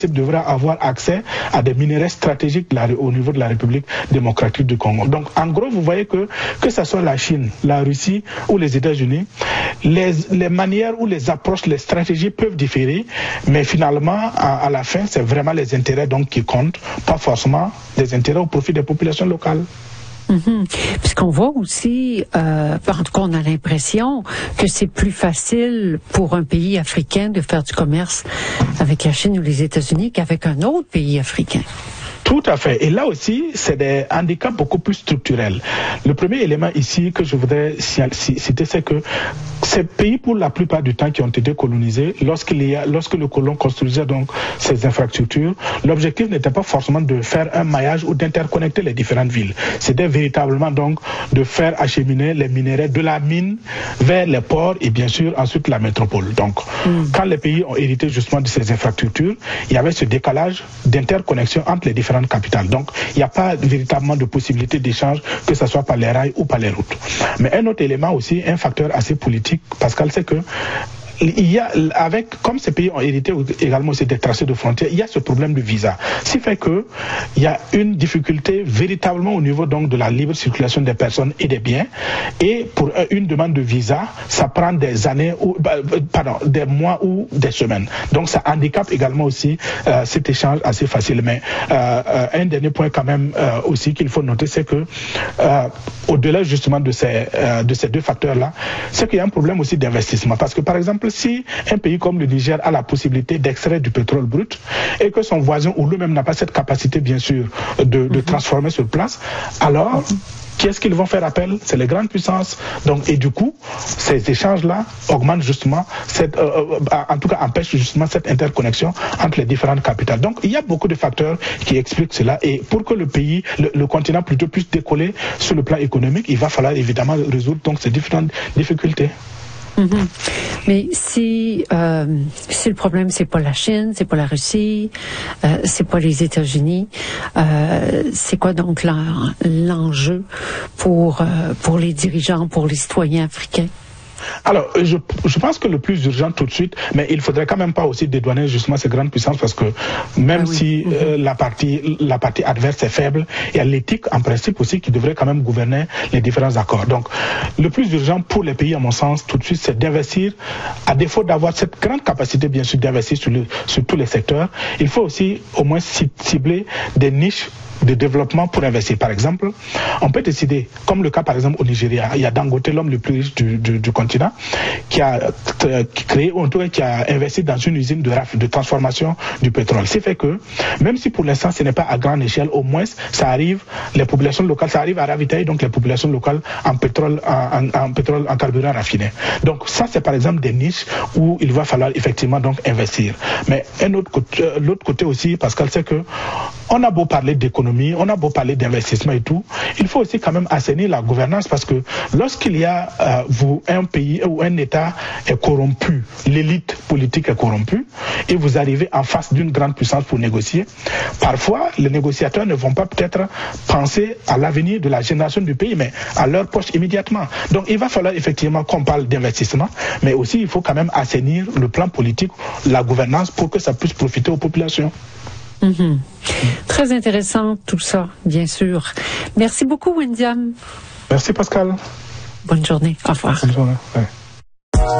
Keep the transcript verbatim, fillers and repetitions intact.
devra avoir accès à des minerais stratégiques au niveau de la République démocratique du Congo. Donc, en gros, vous voyez que que ce soit la Chine, la Russie ou les États-Unis, les, les manières ou les approches, les stratégies peuvent différer, mais finalement, à, à la fin, c'est vraiment les intérêts donc qui comptent, pas forcément des intérêts au profit des populations locales. Mm-hmm. Puisqu'on voit aussi, euh, en tout cas on a l'impression que c'est plus facile pour un pays africain de faire du commerce avec la Chine ou les États-Unis qu'avec un autre pays africain. Tout à fait. Et là aussi, c'est des handicaps beaucoup plus structurels. Le premier élément ici que je voudrais citer, c'est que ces pays, pour la plupart du temps, qui ont été colonisés, lorsqu'il y a, lorsque le colon construisait donc ces infrastructures, l'objectif n'était pas forcément de faire un maillage ou d'interconnecter les différentes villes. C'était véritablement donc de faire acheminer les minéraux de la mine vers les ports et bien sûr ensuite la métropole. Donc, mm. quand les pays ont hérité justement de ces infrastructures, il y avait ce décalage d'interconnexion entre les différentes capitales. Donc, il n'y a pas véritablement de possibilité d'échange, que ce soit par les rails ou par les routes. Mais un autre élément aussi, un facteur assez politique, Pascal, c'est que il y a, avec, comme ces pays ont hérité également aussi des tracés de frontières, il y a ce problème de visa. Ce qui fait que il y a une difficulté véritablement au niveau donc de la libre circulation des personnes et des biens. Et pour une demande de visa, ça prend des années ou, pardon, des mois ou des semaines. Donc ça handicape également aussi euh, cet échange assez facile. Mais euh, euh, un dernier point quand même euh, aussi qu'il faut noter, c'est que euh, au-delà justement de ces, euh, de ces deux facteurs-là, c'est qu'il y a un problème aussi d'investissement. Parce que par exemple, si un pays comme le Niger a la possibilité d'extraire du pétrole brut et que son voisin ou lui-même n'a pas cette capacité, bien sûr, de, de transformer sur place, alors qui est-ce qu'ils vont faire appel? C'est les grandes puissances. Donc, et du coup, ces échanges-là augmentent justement, cette, euh, en tout cas empêchent justement cette interconnexion entre les différentes capitales. Donc, il y a beaucoup de facteurs qui expliquent cela. Et pour que le pays, le, le continent plutôt puisse décoller sur le plan économique, il va falloir évidemment résoudre donc ces différentes difficultés. Mm-hmm. Mais si euh, si le problème c'est pas la Chine, c'est pas la Russie, euh, c'est pas les États-Unis, euh, c'est quoi donc l'enjeu pour euh, pour les dirigeants, pour les citoyens africains? Alors, je, je pense que le plus urgent tout de suite, mais il faudrait quand même pas aussi dédouaner justement ces grandes puissances parce que même ah oui. si mmh. euh, la partie la partie adverse est faible, il y a l'éthique en principe aussi qui devrait quand même gouverner les différents accords. Donc, le plus urgent pour les pays, à mon sens, tout de suite, c'est d'investir, à défaut d'avoir cette grande capacité, bien sûr, d'investir sur, le, sur tous les secteurs, il faut aussi au moins cibler des niches de développement pour investir. Par exemple, on peut décider, comme le cas par exemple au Nigeria, il y a Dangote, l'homme le plus riche du, du, du continent, qui a euh, créé, ou en tout cas qui a investi dans une usine de, de transformation du pétrole. Ce qui fait que, même si pour l'instant ce n'est pas à grande échelle, au moins ça arrive, les populations locales, ça arrive à ravitailler donc les populations locales en pétrole, en, en, en pétrole, en carburant raffiné. Donc ça c'est par exemple des niches où il va falloir effectivement donc investir. Mais un autre côté, euh, l'autre côté aussi, Pascal, c'est que on a beau parler d'économie, on a beau parler d'investissement et tout, il faut aussi quand même assainir la gouvernance parce que lorsqu'il y a euh, vous, un pays ou un État est corrompu, l'élite politique est corrompue et vous arrivez en face d'une grande puissance pour négocier, parfois les négociateurs ne vont pas peut-être penser à l'avenir de la génération du pays, mais à leur poche immédiatement. Donc il va falloir effectivement qu'on parle d'investissement, mais aussi il faut quand même assainir le plan politique, la gouvernance pour que ça puisse profiter aux populations. Mm-hmm. Très intéressant tout ça, bien sûr. Merci beaucoup, Wendiam. Merci, Pascal. Bonne journée. Au revoir. Bonne journée. Ouais.